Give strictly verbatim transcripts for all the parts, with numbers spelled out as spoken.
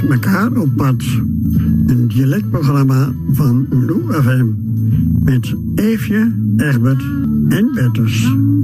elkaar op pad. Een dialectprogramma van Lou F M. Met Eefje, Egbert en Bertus.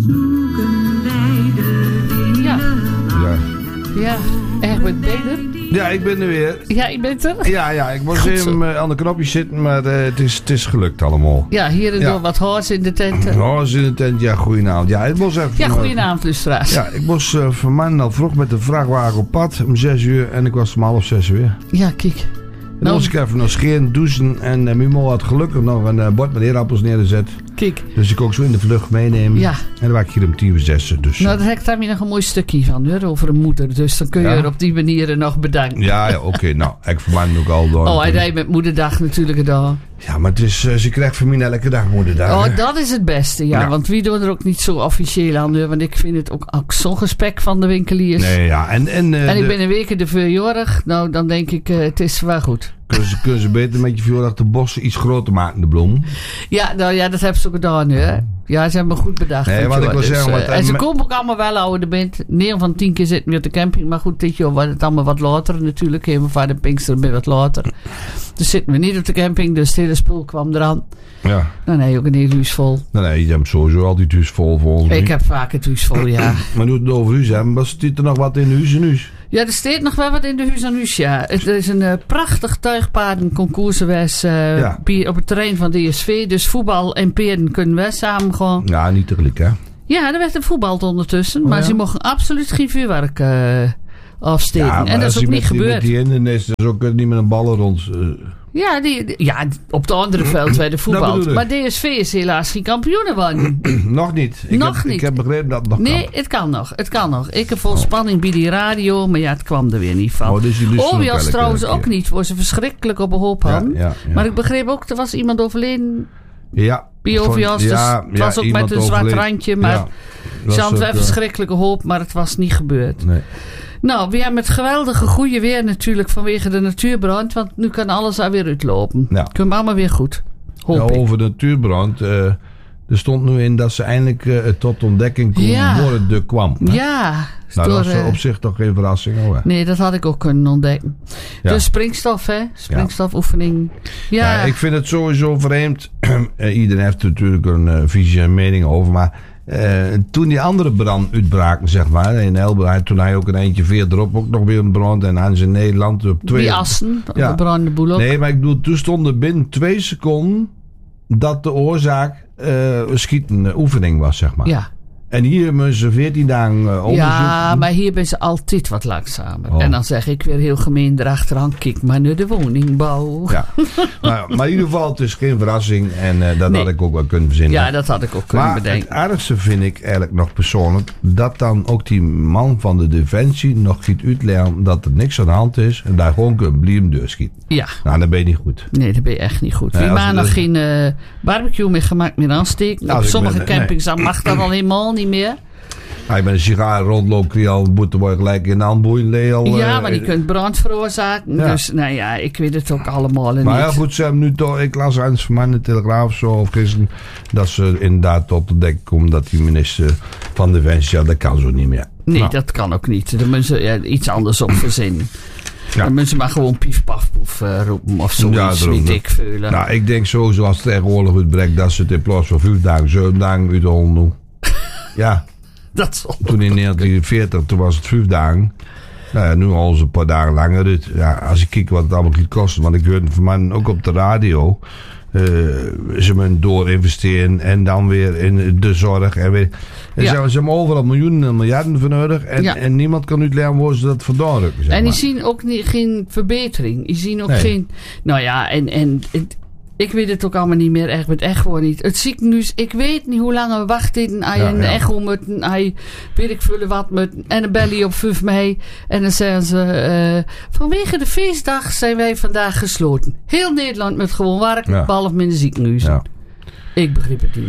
Ja. Ja. Ja, Egbert Beder. Ja, ik ben er weer. Ja, je bent er? Ja, ja, ik moest Goed even zo. uh, aan de knopjes zitten, maar uh, het, is, het is gelukt allemaal. Ja, hier en Ja. door wat hoors in de tent. Oh, ze in de tent. Ja, goedenavond. Ja, ik moest even... Ja, uh, goedenavond, luisteraars. Ja, ik moest uh, vanmorgen al vroeg met de vrachtwagen op pad om zes uur en ik was om half zes weer. Ja, kijk. En dan moest ik even nog scheren, douchen en uh, mijn moeder had gelukkig nog een uh, bord met eerappels neergezet. Kijk. Dus ik kon ook zo in de vlucht meenemen. Ja. En dan was ik hier om tien uur zes. Dus, Nou, daar heb ik daar nog een mooi stukje van, hoor, over een moeder. Dus dan kun je Ja? er op die manier nog bedanken. ja, ja oké. Okay, nou, ik verman ook al door. Oh, hij deed met moederdag natuurlijk gedaan. Ja, maar het is, uh, ze krijgt van mij elke dag moederdag. Oh, hè? dat is het beste, ja. Ja. Want wie doet er ook niet zo officieel aan, hoor. Want ik vind het ook, ook zo'n gesprek van de winkeliers. Nee, ja. En, en, uh, En ik de- ben een week de verjaardag. Nou, dan denk ik, uh, het is wel goed. Kunnen ze, kunnen ze beter met je verjaardag de bossen iets groter maken, de bloem? Ja, nou ja, dat hebben ze ook gedaan, hè. Ja, ze hebben me goed bedacht. Nee, dit wat ik jaar. wil zeggen, eh, wat- en ze me- komen ook allemaal wel ouder bent. negen van tien keer zitten we op de camping. Maar goed, dit jaar was het allemaal wat later natuurlijk. Helemaal van de Pinkster ben wat later. Dus zitten we niet op de camping. Dus het hele spul kwam eraan. Ja. Dan heb je ook een heel huis vol. Nou, nee, je hebt sowieso altijd huis vol volgens mij. Ik heb vaak het huis vol, ja. Maar nu het over huis hebben, maar zit er nog wat in huis en huis? Ja, er staat nog wel wat in de huis aan huis, ja. Het is een uh, prachtig tuigpaardenconcours geweest uh, Ja. bij- op het terrein van D S V. Dus voetbal en paarden kunnen wij samen gaan. Ja, niet tegelijk, hè? Ja, er werd een voetbal ondertussen. Oh, maar ja? ze mogen absoluut geen vuurwerk uh, afsteken. Ja, maar en dat is als ook die niet met die- gebeurd. Met die hindernis, dus ook niet met een ballen rond. Uh, Ja, die, die- ja, op de andere veld werd de voetbal. bedoel ik. Maar D S V is helaas geen kampioen geworden. nog niet. Ik Nog heb, niet. Ik heb begrepen dat het nog Nee, kan. het kan nog. Het kan nog. Ik heb vol spanning bij die radio, maar ja, het kwam er weer niet van. Oh, dus jullie Obi ook was elke trouwens keer. ook niet, voor ze verschrikkelijk op een hoop Ja, hadden. ja, ja. Maar ik begreep ook, er was iemand overleden Ja. bij Ovias. Dus Ja, het ja, was ook iemand met een zwart overleden. randje, maar Ja, ze was hadden wel ook, uh, verschrikkelijke hoop, maar het was niet gebeurd. Nee. Nou, we hebben het geweldige goede weer natuurlijk vanwege de natuurbrand, want nu kan alles alweer uitlopen. Ja. Kunnen we allemaal weer goed. Hoop Ja, ik. over de natuurbrand. Uh, er stond nu in dat ze eindelijk uh, tot ontdekking komen Ja. voor het de kwam. hè? Ja. Nou, door, dat was eh, op zich toch geen verrassing. Hoor. Nee, dat had ik ook kunnen ontdekken. Ja. Dus springstof, hè? Springstofoefening. Ja. Ja, ik vind het sowieso vreemd. Uh, iedereen heeft er natuurlijk een uh, visie en mening over. Maar uh, toen die andere brand uitbraken, zeg maar. In Elberheid, toen hij ook een eentje veer erop. Ook nog weer een brand. En aan in Nederland op twee... Die assen, Ja. de brandende boel ook. Nee, maar ik bedoel, toen stond er binnen twee seconden dat de oorzaak uh, een schieten oefening was, zeg maar. Ja. En hier hebben ze veertien dagen uh, onderzoek. Ja, maar hier ben ze altijd wat langzamer. Oh. En dan zeg ik weer heel gemeen erachteraan, kijk maar naar de woningbouw. Ja. nou, maar in ieder geval, het is geen verrassing. En uh, dat Nee. had ik ook wel kunnen verzinnen. Ja, dat had ik ook kunnen maar bedenken. het aardigste vind ik eigenlijk nog persoonlijk... dat dan ook die man van de Defensie nog giet uitleggen... dat er niks aan de hand is... en daar gewoon een bliem deur schiet. Ja. Nou, dan ben je niet goed. Nee, dat ben je echt niet goed. Nee, Wie als maar het- nog geen uh, barbecue meer gemaakt meer aansteken. Als Op ik sommige ben- nee. campings dan mag dat al helemaal niet meer. Als je met een sigaar rondloopt... kun je al een boete worden gelijk in de handboeien. Leel, Ja, uh, maar die kunt brand veroorzaken. Ja. Dus nou ja, ik weet het ook allemaal niet. Maar ja, goed, ze hebben nu toch... Ik las eens van de Telegraaf of zo, of gisteren... dat ze inderdaad tot de dek komen... dat die minister van Defensie... ja, dat kan zo niet meer. Nee, Nou, dat kan ook niet. Daar moeten ze ja, iets anders op verzinnen. Ja. Dan moeten ze maar gewoon pief paf poef uh, roepen of zoiets, Ja, daarom, weet hè. ik veel. Nou, ik denk sowieso als het tegenwoordig uitbreekt... dat ze het in plaats van vijf dagen, zeven dagen uit de hond doen. Ja, Dat zal toen in negentien veertig, toen was het vijf dagen. Nou ja, nu al een paar dagen langer. Dus, ja, als ik kijk wat het allemaal gaat kosten... want ik hoorde van mij ook op de radio... Uh, ze moeten door investeren en dan weer in de zorg. En weer, en Ja. ze, ze hebben overal miljoenen en miljarden voor nodig. En, Ja. en niemand kan uitleggen hoe ze dat vandaan rukken. Zeg En maar. die zien ook niet, geen verbetering. Die zien ook Nee. geen... Nou ja, en, en het- ik weet het ook allemaal niet meer echt. Met echt gewoon niet. Het ziekenhuis, ik weet niet hoe lang we wachten. Als je Ja, een ja. echo moet, als je weet ik veel wat moet. En dan bel je op vijf mei. En dan zeggen ze... eh, vanwege de feestdag zijn wij vandaag gesloten. Heel Nederland met gewoon werk. Ja. Behalve in de ziekenhuizen. Ja. Ik begrijp het niet meer.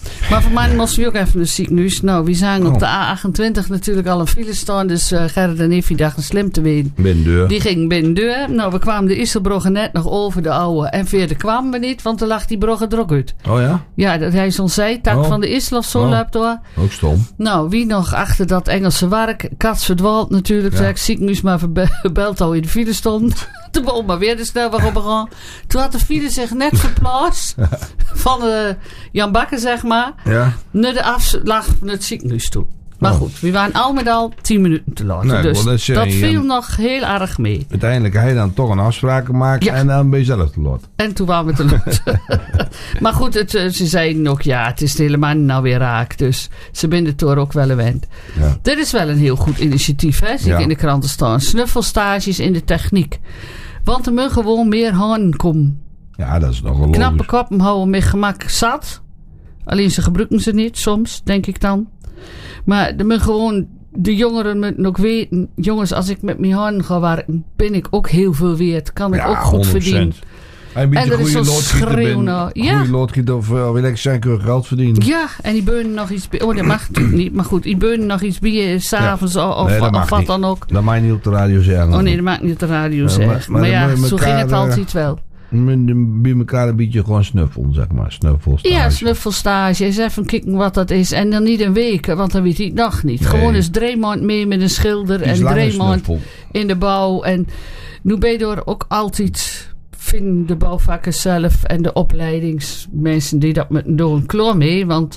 Maar voor mij moesten we ook even een ziekenhuis. Nou, we zijn op Oh. de A achtentwintig natuurlijk al een file staan. Dus uh, Gerrit en Effie dachten slim te weten. Binnendeur. Die gingen binnendeur. Nou, we kwamen de Isselbrugge net nog over de oude. En verder kwamen we niet, want er lag die brugge er ook uit. Oh ja? Ja, dat hij zo'n zijtak Oh. van de Issel of zo Oh. loopt door. Ook stom. Nou, wie nog achter dat Engelse werk? Kats verdwaald natuurlijk. Ja. Zeg ik ziekenhuis maar verbeld al in de file stond. Toen begon maar weer de snelweg op gaan. Toen had de file zich net verplaatst. Van uh, Jan Bakker, zeg maar. Ja. Naar de afslag naar het ziekenhuis toe. Maar Oh. goed, we waren al met al tien minuten te laat. Nee, ik dus wou net dat zeggen, viel je- nog heel erg mee. Uiteindelijk ga je dan toch een afspraak maken Ja. en dan ben je zelf te laat. En toen waren we te laat. Maar goed, het, uh, ze zeiden ook, ja, het is helemaal nou weer raak. Dus ze zijn het door ook wel gewend. Ja. Dit is wel een heel goed initiatief, hè? Zie ik Ja. in de kranten staan. Snuffelstages in de techniek. Want er moet gewoon meer handen komen. Ja, dat is nog wel Knappe logisch. koppen houden met gemak zat. Alleen ze gebruiken ze niet, soms, denk ik dan. Maar er moet gewoon, de jongeren moeten ook weten. Jongens, als ik met mijn handen ga werken, ben ik ook heel veel waard. Kan ik Ja, ook goed verdienen. Als je een beetje En er is goede zo'n loodgieter schreeuw bent, nou. Ja. goede loodgieter of uh, wil ik zeggen, kun je geld verdienen. Ja, en die beunen nog iets bij. Oh, dat mag natuurlijk niet. Maar goed, die beunen nog iets bij, s'avonds of, of, Nee, dat of mag wat niet. dan ook. Dat mag je niet op de radio zeggen. Oh nee, dat maakt niet op de radio Ja, zeggen. maar- Maar, maar dan ja, moet je zo ging elkaar, het eh, altijd wel. Met- Bij elkaar een beetje gewoon snuffelen, zeg maar. Snuffelstage. Ja, snuffelstage. Eens even kijken wat dat is. En dan niet een week, want dan weet hij het nog niet. Nee. Gewoon eens drie maanden mee met een schilder. Iets En langer drie maanden snuffel. in de bouw. En nu ben je door ook altijd, vinden de bouwvakkers zelf en de opleidingsmensen die dat moeten doen, klaar mee. Want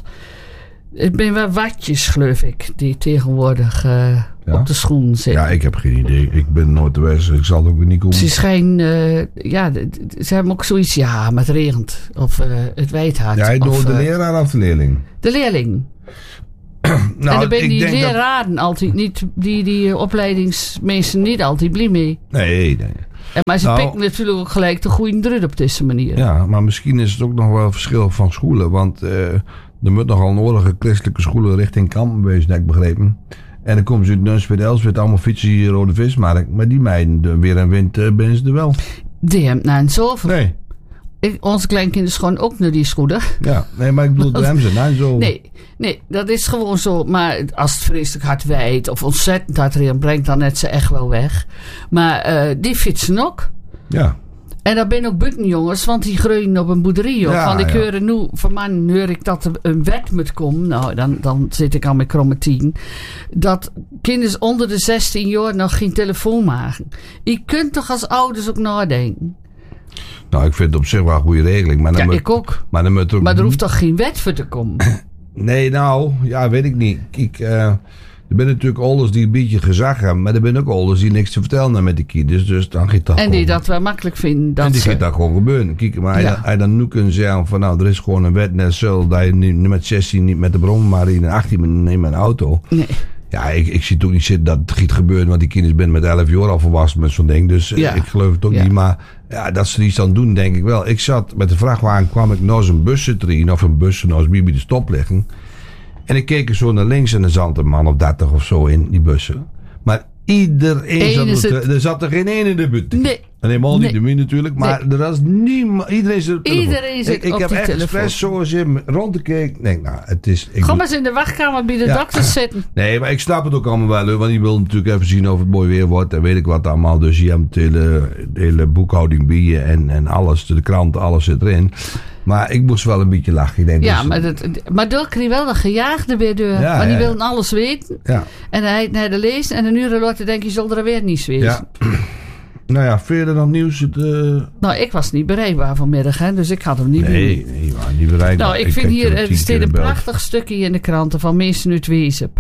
het zijn wel watjes, geloof ik, die tegenwoordig uh, Ja? op de schoen zitten. Ja, ik heb geen idee. Ik ben nooit geweest. Ik zal het ook weer niet komen. Ze schijnen, uh, ja, d- d- ze hebben ook zoiets, ja, maar het regent. Of uh, het waait hard. Ja, je of, doet de uh, leraar of de leerling? de leerling. Nou, en dan ben ik die denk dat- leraren altijd niet, die, die uh, opleidingsmeester niet altijd blij mee. Nee, nee. En, maar ze Nou- pikken natuurlijk ook gelijk de goede druk op deze manier. Ja, maar misschien is het ook nog wel een verschil van scholen. Want eh, er moet nogal nodige christelijke scholen richting Kampen wezen, heb ik begrepen. En dan komen ze uit Nunspeet, Elspeet, allemaal fietsen hier Rode Vismarkt. Maar die meiden, de weer en wind, uh, ben ze er wel. Die hebben nou zoveel. Nee, Ik, onze kleinkinderen gewoon ook naar die schoenen. ja. Nee, maar ik bedoel, de hem ze nou zo. Nee, nee, dat is gewoon zo. Maar als het vreselijk hard waait of ontzettend hard regent, brengt dan net ze echt wel weg. Maar uh, die fietsen ook. Ja, En dat ben ook buitenjongens, want die groeien op een boerderij. Ja, want ik ja. hoor nu, van man hoor ik dat er een wet moet komen. Nou, dan, dan zit ik al met kromme tien. Dat kinderen onder de zestien jaar nog geen telefoon maken. Je kunt toch als ouders ook nadenken? nou, ik vind het op zich wel een goede regeling. Maar dan Ja, moet, ik ook. Maar, dan moet er ook Maar er hoeft toch geen wet voor te komen? Nee, nou, ja, weet ik niet. Kijk, uh, er zijn natuurlijk ouders die een beetje gezag hebben. Maar er zijn ook ouders die niks te vertellen hebben met die kinderen. Dus dan gaat dat En die gewoon- dat wel makkelijk vinden. Dat en die ze, gaat dat gewoon gebeuren. Kijk, maar Ja. hij, hij dan nu kunt zeggen van nou, er is gewoon een wet net zo dat je niet met zestien niet met de bron, maar in achttien met, nee, met een auto. nee. Ja, ik, ik zie het ook niet zitten dat het gaat gebeuren, want die kinderen zijn met elf jaar al volwassen met zo'n ding. Dus eh, Ja. ik geloof het ook Ja. niet. Maar ja, dat ze iets aan doen, denk ik wel. Ik zat met de vrachtwagen, kwam ik naar zo'n bussentrien of een bus naast Bibi de stop liggen. En ik keek er zo naar links en er zat een man of dertig of zo in die bussen. Maar iedereen Eén zat is er, het- er zat er geen één in de buurt. Nee. En helemaal niet Nee. de min natuurlijk, maar er was niemand. Iedereen zit op de telefoon. Iedereen zit ik, ik op heb die echt telefoon. expres zo eens in rond te kijken. Nee, nou, het is. Ik Ga doe- maar eens in de wachtkamer bij de Ja. dokters zitten. Nee, maar ik snap het ook allemaal wel, hoor, want die wil natuurlijk even zien of het mooi weer wordt en weet ik wat allemaal. Dus je hebt de hele, de hele boekhouding bij je en, en alles, de kranten, alles zit erin. Maar ik moest wel een beetje lachen. Ik denk, Ja, dus- maar, dat, maar Dirk kreeg wel een gejaagde bij deur. Ja, want die ja, wilde alles weten. Ja, En hij naar de lees. En een uur later denk je, zal er weer niets wezen. ja. Nou ja, verder dan nieuws. Het, uh... Nou, ik was niet bereikbaar vanmiddag, hè, dus ik had hem niet bij me. Nee, nee, maar niet bereid. Nou, ik, vind heb hier, je er tien staat keer een gebeld. prachtig stukje in de kranten van mensen uit Wezep.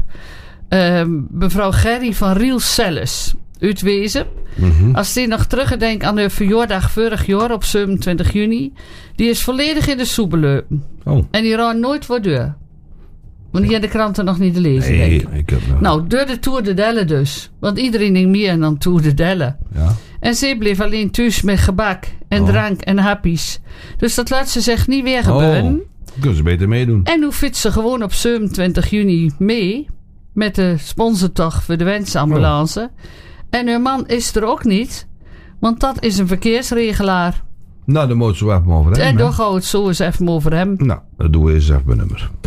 Uh, mevrouw Gerry van Riel Selles uit Wezep. Mhm. Als die nog terugdenkt aan de verjaardag vorig jaar op zevenentwintig juni. Die is volledig in de soep belopen. Oh, En die raakt nooit voor deur. Want die hebben de kranten nog niet te lezen, denk nee, ik. ik heb nog. Nou, door de Tour de Delle dus. Want iedereen denkt meer dan Tour de Delle. Ja. En ze bleef alleen thuis met gebak en Oh. drank en happies. Dus dat laat ze zich niet weer gebeuren. Oh, kunnen ze beter meedoen. En nu fietst ze gewoon op zevenentwintig juni mee. Met de sponsortocht voor de wensambulance. En haar man is er ook niet. Want dat is een verkeersregelaar. Nou, dan moeten we even over hem. En hè? dan gaan we het zo eens even over hem. Nou, dat doen we eens even bij nummer.